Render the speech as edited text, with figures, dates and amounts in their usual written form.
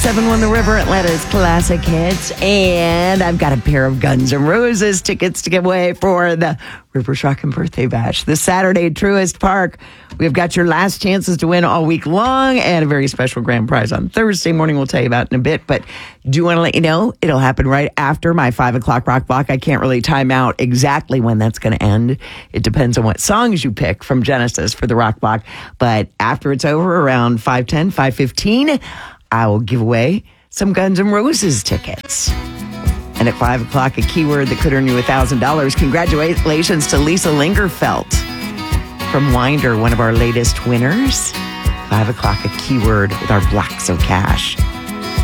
7-1 The River, Atlanta's classic hits. And I've got a pair of Guns N' Roses tickets to give away for the Rivers Rockin' Birthday Bash this Saturday at Truist Park. We've got your last chances to win all week long and a very special grand prize on Thursday morning we'll tell you about in a bit. But do want to let you know it'll happen right after my 5 o'clock rock block. I can't really time out exactly when that's going to end. It depends on what songs you pick from Genesis for the rock block. But after it's over, around 5:10, 5:15, I will give away some Guns N' Roses tickets. And at 5 o'clock, a keyword that could earn you $1,000. Congratulations to Lisa Lingerfelt from Winder, one of our latest winners. 5 o'clock, a keyword with our Blocks of Cash.